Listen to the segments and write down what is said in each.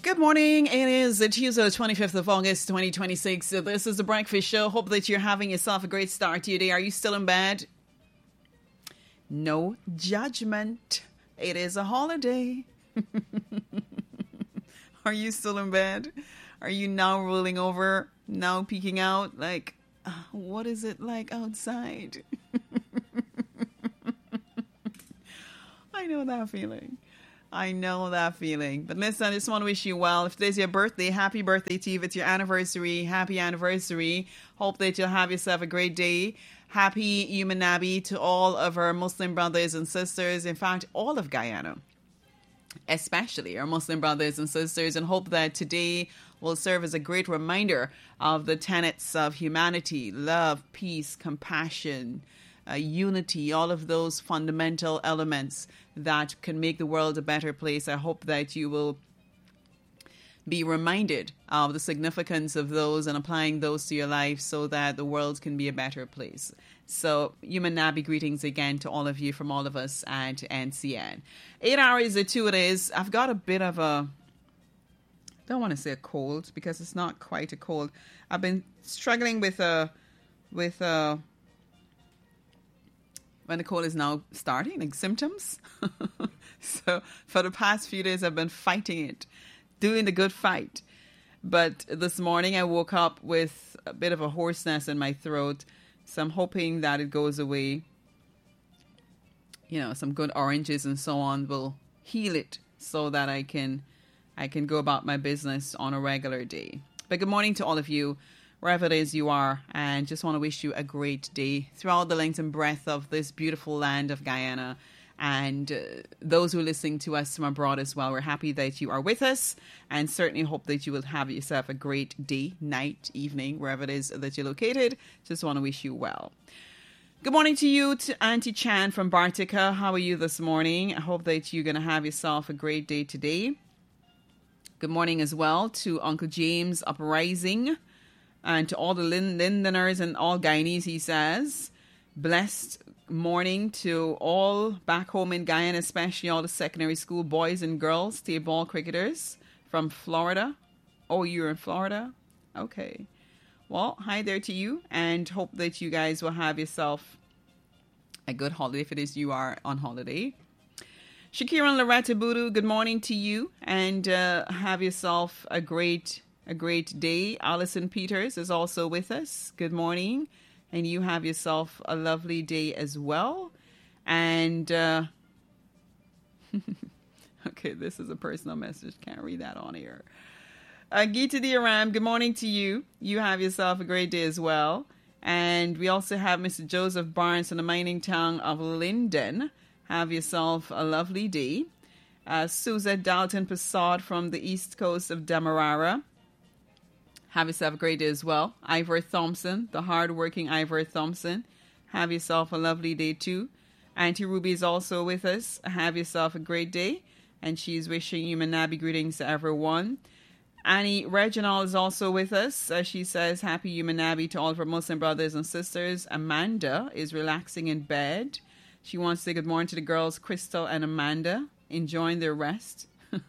Good morning. It is Tuesday, the 25th of August, 2026. This is The Breakfast Show. Hope that you're having yourself a great start to your day. Are you still in bed? No judgment. It is a holiday. Are you still in bed? Are you now rolling over, now peeking out? Like, what is it like outside? I know that feeling. I know that feeling. But listen, I just want to wish you well. If today's your birthday, happy birthday to you. If it's your anniversary, happy anniversary. Hope that you'll have yourself a great day. Happy Yom Nabi to all of our Muslim brothers and sisters. In fact, all of Guyana, especially our Muslim brothers and sisters. And hope that today will serve as a great reminder of the tenets of humanity, love, peace, compassion, unity, all of those fundamental elements that can make the world a better place. I hope that you will be reminded of the significance of those and applying those to your life so that the world can be a better place. So, Yom Nabi greetings again to all of you from all of us at NCN. 8 hours or 2 it is. I've got a bit of a, I don't want to say a cold because it's not quite a cold. I've been struggling with when the cold is now starting, like symptoms. So for the past few days, I've been fighting it, doing the good fight. But this morning, I woke up with a bit of a hoarseness in my throat. So I'm hoping that it goes away. You know, some good oranges and so on will heal it so that I can go about my business on a regular day. But good morning to all of you, wherever it is you are, and just want to wish you a great day throughout the length and breadth of this beautiful land of Guyana. And those who are listening to us from abroad as well, we're happy that you are with us and certainly hope that you will have yourself a great day, night, evening, wherever it is that you're located. Just want to wish you well. Good morning to you, to Auntie Chan from Bartica. How are you this morning? I hope that you're going to have yourself a great day today. Good morning as well to Uncle James Uprising. And to all the Lindeners and all Guyanese, he says, blessed morning to all back home in Guyana, especially all the secondary school boys and girls, state ball cricketers from Florida. Oh, you're in Florida? Okay. Well, hi there to you and hope that you guys will have yourself a good holiday if it is you are on holiday. Shakira and Loretta Boodoo, good morning to you and have yourself a great day. Allison Peters is also with us. Good morning. And you have yourself a lovely day as well. And, okay, this is a personal message. Can't read that on here. Geeta Diaram, good morning to you. You have yourself a great day as well. And we also have Mr. Joseph Barnes from the mining town of Linden. Have yourself a lovely day. Suzette Dalton Passad from the east coast of Demerara. Have yourself a great day as well. Ivor Thompson, the hard-working Ivor Thompson. Have yourself a lovely day too. Auntie Ruby is also with us. Have yourself a great day. And she's wishing you Nabi greetings to everyone. Annie Reginald is also with us. She says happy Yom Nabi to all of her Muslim brothers and sisters. Amanda is relaxing in bed. She wants to say good morning to the girls, Crystal and Amanda, enjoying their rest.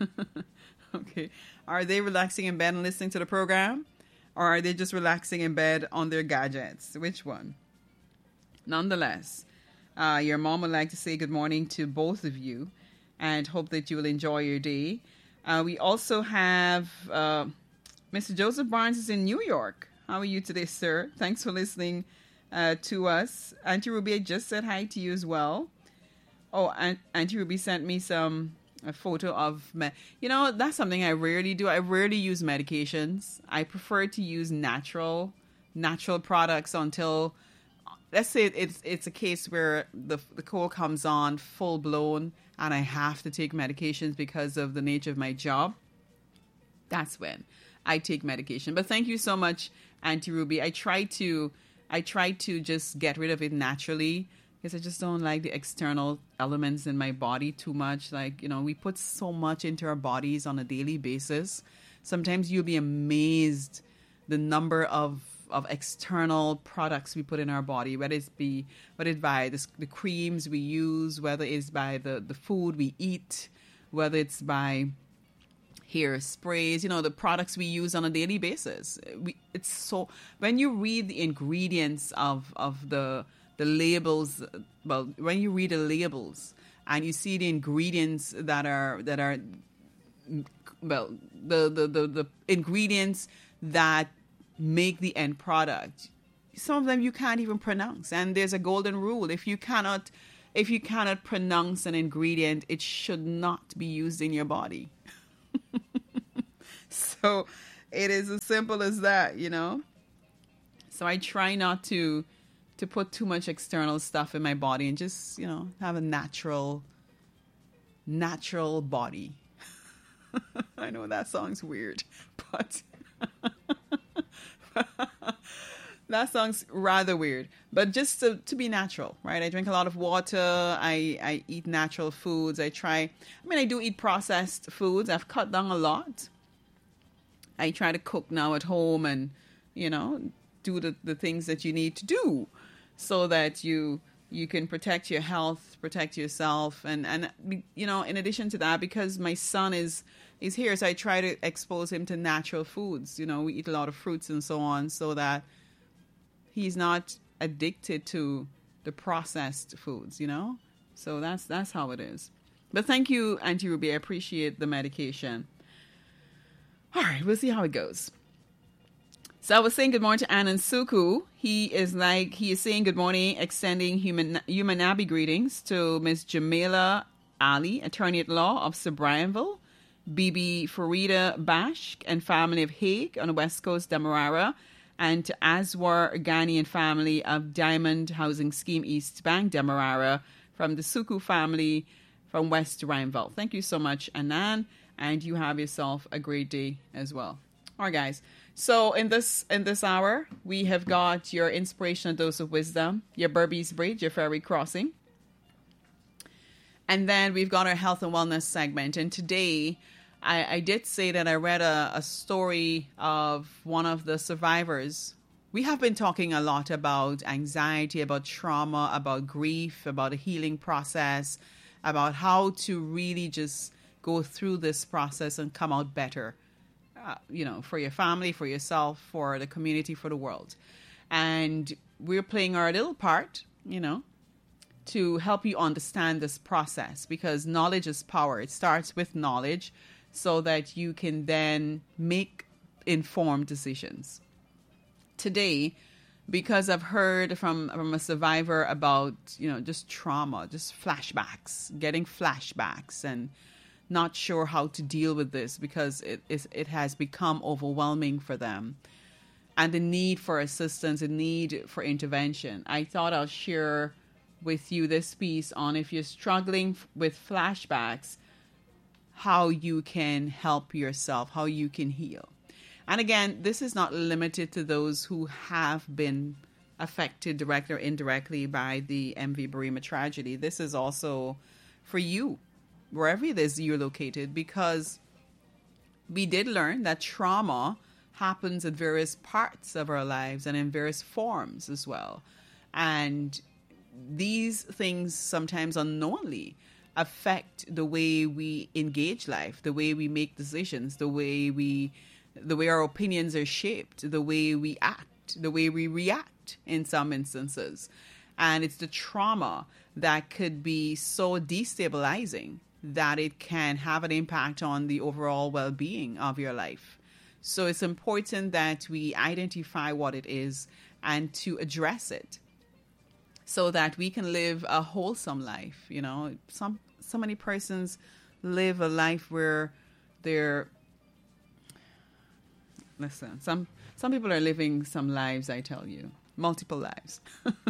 Okay. Are they relaxing in bed and listening to the program? Or are they just relaxing in bed on their gadgets? Which one? Nonetheless, your mom would like to say good morning to both of you and hope that you will enjoy your day. We also have Mr. Joseph Barnes is in New York. How are you today, sir? Thanks for listening to us. Auntie Ruby, I just said hi to you as well. Oh, Auntie Ruby sent me a photo of, that's something I rarely do. I rarely use medications. I prefer to use natural products until, let's say it's a case where the cold comes on full blown and I have to take medications because of the nature of my job. That's when I take medication. But thank you so much, Auntie Ruby. I try to just get rid of it naturally because I just don't like the external elements in my body too much. Like, we put so much into our bodies on a daily basis. Sometimes you'll be amazed the number of external products we put in our body, whether it's by the creams we use, whether it's by the food we eat, whether it's by hair sprays, the products we use on a daily basis. It's so, when you read the ingredients of the labels, well, when you read the labels and you see the ingredients that are well, the ingredients that make the end product, some of them you can't even pronounce. And there's a golden rule: if you cannot pronounce an ingredient, it should not be used in your body. So it is as simple as that, So I try not to put too much external stuff in my body and just, have a natural body. I know that sounds weird, but that sounds rather weird. But just to be natural, right? I drink a lot of water. I eat natural foods. I do eat processed foods. I've cut down a lot. I try to cook now at home and, do the things that you need to do so that you can protect your health, protect yourself. And in addition to that, because my son is here, so I try to expose him to natural foods. We eat a lot of fruits and so on so that he's not addicted to the processed foods, So that's how it is. But thank you, Auntie Ruby. I appreciate the medication. All right, we'll see how it goes. So I was saying good morning to Anand Suku. He is saying good morning, extending Humanabi greetings to Miss Jamila Ali, attorney at law of Sir Brianville, Bibi Farida Bashk and family of Hague on the West Coast, Demerara, and to Aswar Ghani and family of Diamond Housing Scheme East Bank, Demerara, from the Suku family from West Rhineville. Thank you so much, Anand. And you have yourself a great day as well. All right, guys. So in this hour, we have got your inspirational dose of wisdom, your Berbice Bridge, your ferry crossing. And then we've got our health and wellness segment. And today, I did say that I read a story of one of the survivors. We have been talking a lot about anxiety, about trauma, about grief, about a healing process, about how to really just go through this process and come out better, for your family, for yourself, for the community, for the world. And we're playing our little part, to help you understand this process, because knowledge is power. It starts with knowledge so that you can then make informed decisions. Today, because I've heard from a survivor about, just trauma, just flashbacks, getting flashbacks and not sure how to deal with this because it has become overwhelming for them, and the need for assistance, the need for intervention. I thought I'll share with you this piece on, if you're struggling with flashbacks, how you can help yourself, how you can heal. And again, this is not limited to those who have been affected directly or indirectly by the MV Burima tragedy. This is also for you, wherever it is you're located, because we did learn that trauma happens at various parts of our lives and in various forms as well. And these things sometimes unknowingly affect the way we engage life, the way we make decisions, the way our opinions are shaped, the way we act, the way we react in some instances. And it's the trauma that could be so destabilizing that it can have an impact on the overall well-being of your life. So it's important that we identify what it is and to address it so that we can live a wholesome life. So many persons live a life where some people are living some lives, I tell you, multiple lives.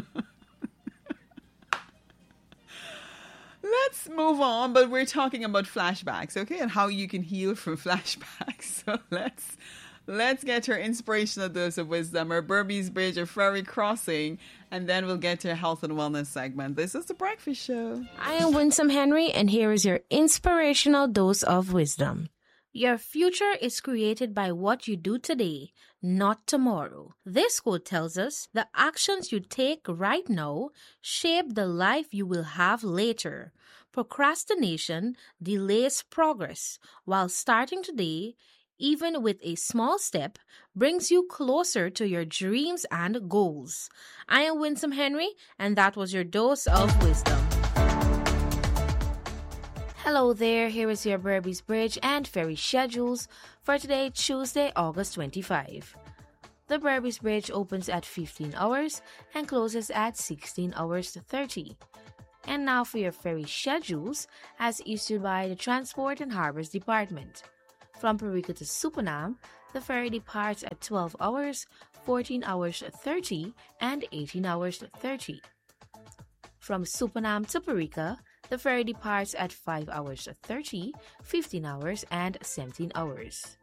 Let's move on, but we're talking about flashbacks, okay, and how you can heal from flashbacks. So let's get her inspirational dose of wisdom, her Berbice Bridge, her ferry crossing, and then we'll get to a health and wellness segment. This is The Breakfast Show. I am Winsome Henry, and here is your inspirational dose of wisdom. Your future is created by what you do today, not tomorrow. This quote tells us the actions you take right now shape the life you will have later. Procrastination delays progress, while starting today, even with a small step, brings you closer to your dreams and goals. I am Winsome Henry, and that was your dose of wisdom. Hello there, here is your Berbice Bridge and ferry schedules for today, Tuesday, August 25. The Berbice Bridge opens at 15 hours and closes at 16 hours 30. And now for your ferry schedules as issued by the Transport and Harbors Department. From Parika to Supanam, the ferry departs at 12 hours, 14 hours 30, and 18 hours 30. From Supanam to Parika, the ferry departs at 5 hours 30, 15 hours, and 17 hours.